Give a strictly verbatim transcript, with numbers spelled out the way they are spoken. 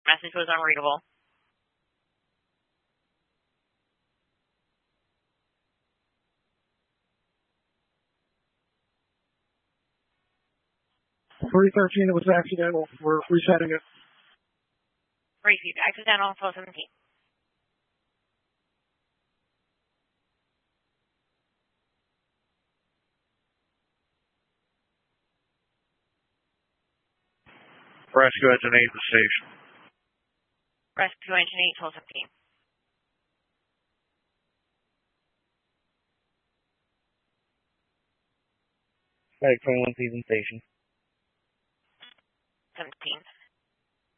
Message was unreadable. three thirteen, it was accidental. We're resetting it. Receive accidental, four seventeen. Rescue Engine eight to station. Rescue Engine eight, twelve seventeen. Medic twenty-one, please in station. seventeen.